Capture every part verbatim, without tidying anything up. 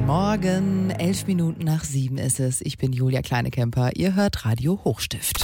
Morgen, elf Minuten nach sieben ist es. Ich bin Julia Kleinekemper. Ihr hört Radio Hochstift.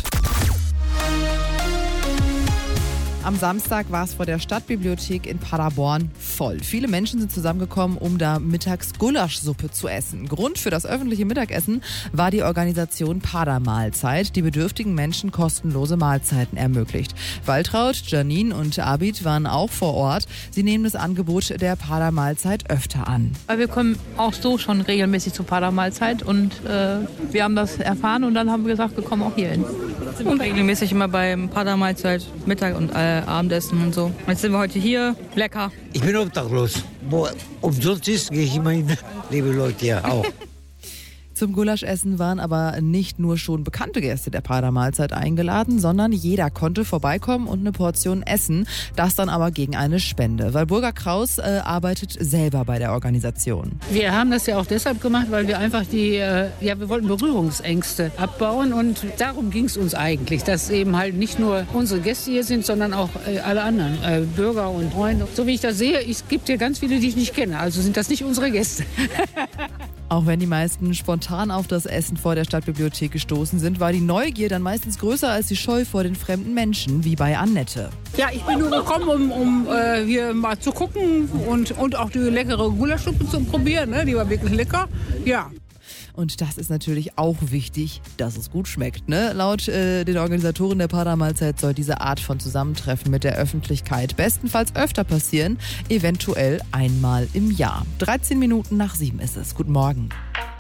Am Samstag war es vor der Stadtbibliothek in Paderborn voll. Viele Menschen sind zusammengekommen, um da mittags Gulaschsuppe zu essen. Grund für das öffentliche Mittagessen war die Organisation Padermahlzeit, die bedürftigen Menschen kostenlose Mahlzeiten ermöglicht. Waltraud, Janine und Abid waren auch vor Ort. Sie nehmen das Angebot der Padermahlzeit öfter an. Wir kommen auch so schon regelmäßig zur Padermahlzeit und äh, wir haben das erfahren und dann haben wir gesagt, wir kommen auch hier hin. Wir sind regelmäßig immer beim Padermahlzeit, Mittag und äh, Abendessen und so. Jetzt sind wir heute hier. Lecker. Ich bin obdachlos. Wo umsonst ist, gehe ich immer hin. Liebe Leute, ja auch. Zum Gulaschessen waren aber nicht nur schon bekannte Gäste der Padermahlzeit eingeladen, sondern jeder konnte vorbeikommen und eine Portion essen. Das dann aber gegen eine Spende. Walburga Kraus äh, arbeitet selber bei der Organisation. Wir haben das ja auch deshalb gemacht, weil wir einfach die, äh, ja, wir wollten Berührungsängste abbauen und darum ging es uns eigentlich, dass eben halt nicht nur unsere Gäste hier sind, sondern auch äh, alle anderen äh, Bürger und Freunde. So wie ich das sehe, es gibt hier ganz viele, die ich nicht kenne, also sind das nicht unsere Gäste. Auch wenn die meisten spontan auf das Essen vor der Stadtbibliothek gestoßen sind, war die Neugier dann meistens größer als die Scheu vor den fremden Menschen, wie bei Annette. Ja, ich bin nur gekommen, um, um äh, hier mal zu gucken und, und auch die leckere Gulaschsuppe zu probieren. Ne? Die war wirklich lecker, ja. Und das ist natürlich auch wichtig, dass es gut schmeckt. Ne? Laut äh, den Organisatoren der Padermahlzeit soll diese Art von Zusammentreffen mit der Öffentlichkeit bestenfalls öfter passieren, eventuell einmal im Jahr. dreizehn Minuten nach sieben ist es. Guten Morgen.